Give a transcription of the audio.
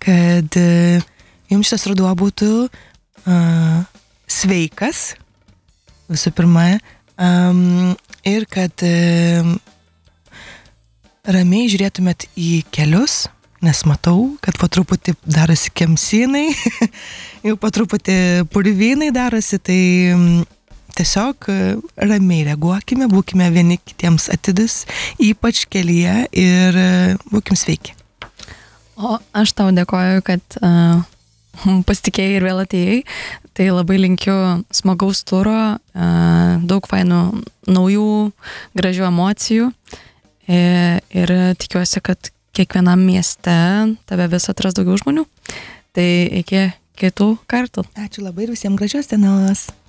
kad jums šitas ruduo būtų sveikas, visų pirma, ir kad ramiai žiūrėtumėt į kelius, nes matau, kad po truputį darosi kemsynai, jau po truputį purvynai darosi, tai tiesiog ramiai reaguokime, būkime vieni kitiems atidus, ypač kelyje ir būkim sveiki. O aš tau dėkoju, kad pasitikėjai ir vėl atėjai. Tai labai linkiu smagaus turo, daug fainų naujų, gražių emocijų ir tikiuosi, kad kiekvienam mieste tave vis atras daugiau žmonių. Tai iki kitų kartų. Ačiū labai ir visiems gražios dienos.